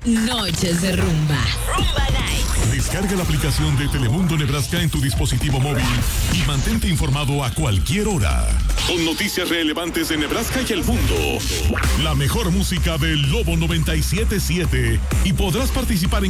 Noches de Rumba. Rumba Night. Descarga la aplicación de Telemundo Nebraska en tu dispositivo móvil y mantente informado a cualquier hora. Con noticias relevantes de Nebraska y el mundo. La mejor música del Lobo 97.7 y podrás participar en